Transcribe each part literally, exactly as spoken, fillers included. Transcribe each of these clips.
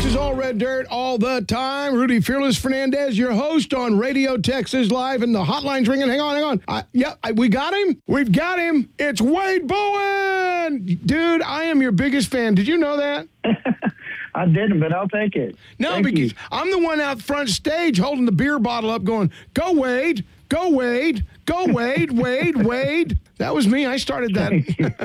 Texas All Red Dirt all the time. Rudy Fearless Fernandez, your host on Radio Texas Live, and the hotline's ringing. Hang on, hang on. I, yeah, I, we got him. We've got him. It's Wade Bowen. Dude, I am your biggest fan. Did you know that? I didn't, but I'll take it. No, Thank because you. I'm the one out front stage holding the beer bottle up going, go Wade, go Wade, go Wade, Wade, Wade. That was me. I started that. Thank you.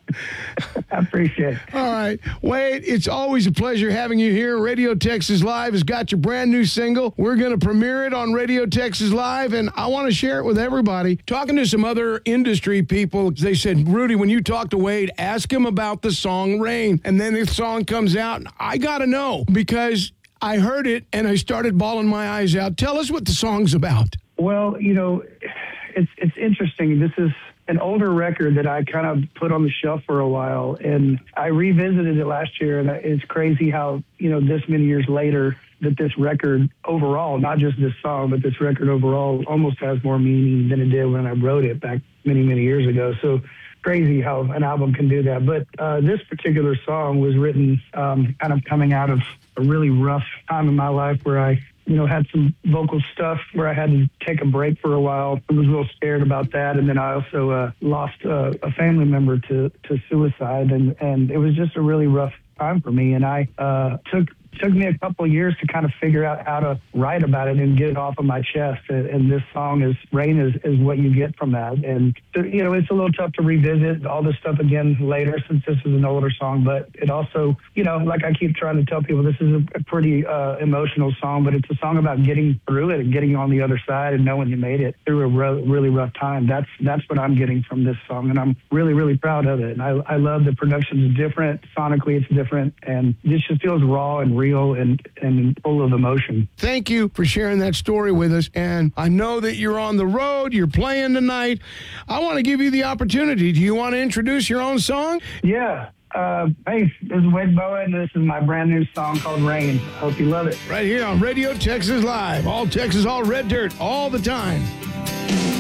I appreciate it. All right. Wade, it's always a pleasure having you here. Radio Texas Live has got your brand new single. We're going to premiere it on Radio Texas Live, and I want to share it with everybody. Talking to some other industry people, they said, Rudy, when you talk to Wade, ask him about the song Rain. And then the song comes out, I got to know because I heard it and I started bawling my eyes out. Tell us what the song's about. Well, you know, it's it's interesting. This is an older record that I kind of put on the shelf for a while, and I revisited it last year, and it's crazy how, you know, this many years later that this record overall, not just this song, but this record overall almost has more meaning than it did when I wrote it back many, many years ago. So crazy how an album can do that. But uh, this particular song was written um, kind of coming out of a really rough time in my life where I you know, had some vocal stuff where I had to take a break for a while. I was a little scared about that. And then I also uh, lost uh, a family member to, to suicide. And, and it was just a really rough time for me. And I uh, took took me a couple of years to kind of figure out how to write about it and get it off of my chest. And, and this song is Rain is, is what you get from that. And, you know, it's a little tough to revisit all this stuff again later since this is an older song. But it also, you know, like I keep trying to tell people, this is a, a pretty uh, emotional song, but it's a song about getting through it and getting on the other side and knowing you made it through a ro- really rough time. That's that's what I'm getting from this song. And I'm really, really proud of it. And I, I love the production's different. Sonically, it's different. And this just feels raw and real and, and full of emotion. Thank you for sharing that story with us. And I know that you're on the road, you're playing tonight. I want to give you the opportunity. Do you want to introduce your own song? Yeah. Uh, hey, this is Wade Bowen. This is my brand new song called Rain. Hope you love it. Right here on Radio Texas Live. All Texas, all Red Dirt, all the time.